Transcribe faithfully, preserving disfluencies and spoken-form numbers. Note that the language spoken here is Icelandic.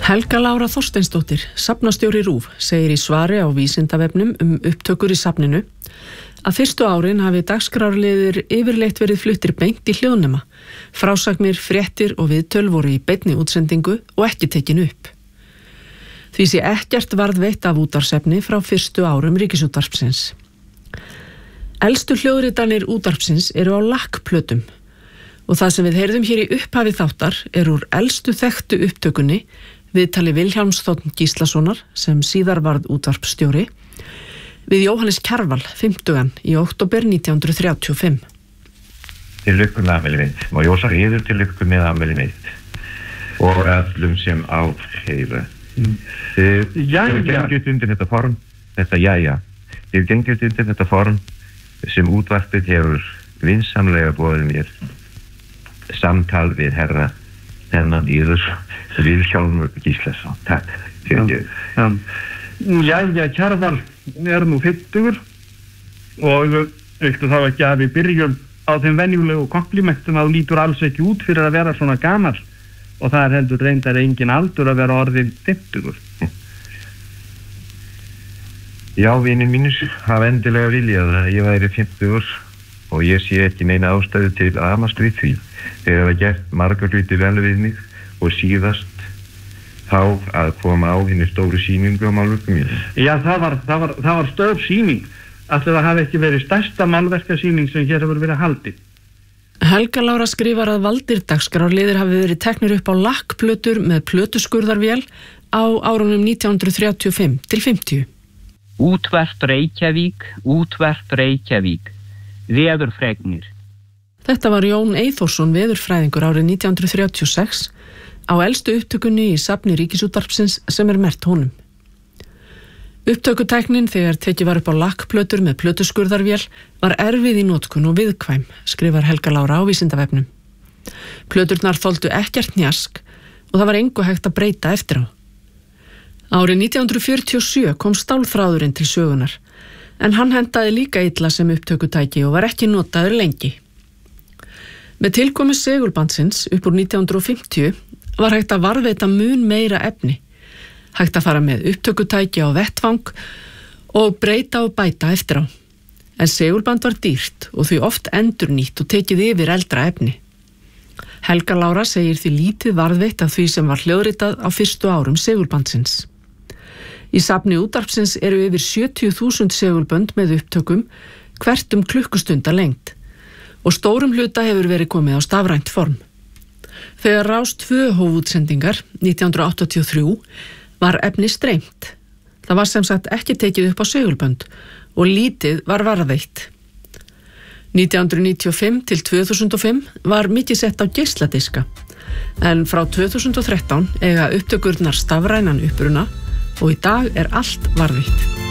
Helga Lára Þorsteinsdóttir, safnastjóri RÚV, segir í svari á Vísindavefnum um upptökur í safninu að fyrstu árin hafi dagskrárliðir yfirleitt verið fluttir beint í hljóðnema. Frásagnir, fréttir og viðtöl voru í beinni útsendingu og ekki tekin upp. Því sé ekkert varðveitt af útvarpsefni frá fyrstu árum Ríkisútvarpsins. Elstu hljóðritanir útvarpsins eru á lakkplötum og það sem við heyrðum hér í upphafi þáttar er úr elstu þekktu upptökunni viðtali Vilhjálms Þ. Gíslasonar sem síðar varð útvarpsstjóri við Jóhannes Kjarval fimmtugan í október nítján hundruð þrjátíu og fimm. Til lukku með afmæli mitt. Má ég ósa yður til lukku með afmæli mitt og öllum sem áheyra. Mm. Þið hefur gengið undir þetta form, þetta jæja. Þið hefur gengið undir þetta form sem útvarpið hefur vinsamlega boðið mér samtal við herra þennan yður Vilhjálmur Gíslason. Takk fyrir. Ja, Jæja, Kjarval er nú fimmtugur og viltu þá ekki að við byrjum á þeim venjulegu komplimentum að þú lítur alls ekki út fyrir að vera svona gamall og það er heldur reyndar engin aldur að vera orðin fimmtugur. Já, vinir mínir hafa endilega viljað að ég væri fimmtugur og ég sé ekki neina ástæðu til að amast við því. Þeir hafa gert margar hluti vel við mig og síðast þá að koma á hinni stóru sýningu á málverkum mínu. Já, það var, það var, það var stór sýning. Alltaf það hafi ekki verið stærsta málverkasýning sem hér hefur verið haldið. Helga Lára skrifar að valdir dagskrárliðir hafi verið teknir upp á lakkplötur með plötuskurðarvél á árunum nítján hundruð þrjátíu og fimm til fimmtíu. Útvarp Reykjavík, útvarp Reykjavík, veðurfregnir. Þetta var Jón Eyþórsson veðurfræðingur árið nítján hundruð þrjátíu og sex á elstu upptökunni í safni Ríkisútvarpsins sem er merkt honum. Upptökutæknin þegar tekið var upp á lakkplötur með plötuskurðarvél var erfið í notkun og viðkvæm, skrifar Helga Lára á Vísindavefnum. Plöturnar þoldu ekkert njask og það var engu hægt að breyta eftir á. Árið nítján hundruð fjörutíu og sjö kom stálþráðurinn til sögunar, en hann hentaði líka illa sem upptökutæki og var ekki notaður lengi. Með tilkomi segulbandsins upp úr nítján hundruð og fimmtíu var hægt að varðveita mun meira efni, hægt að fara með upptökutæki á vettvang og breyta og bæta eftir á. En segulband var dýrt og því oft endurnýtt og tekið yfir eldra efni. Helga Lára segir því lítið varðveitt af því sem var hljóðritað á fyrstu árum segulbandsins. Í safni útvarpsins eru yfir sjötíu þúsund segulbönd með upptökum hvert um klukkustunda lengd og stórum hluta hefur verið komið á stafrænt form. Þegar Rás tvö hóf útsendingar nítján hundruð áttatíu og þrjú var efni streymt. Það var sem sagt ekki tekið upp á segulbönd og lítið var varðveitt. nítján hundruð níutíu og fimm til tvö þúsund og fimm var mikið sett á geisladiska, en frá tvö þúsund og þrettán eiga upptökurnar stafrænan uppruna og í dag er allt varðveitt.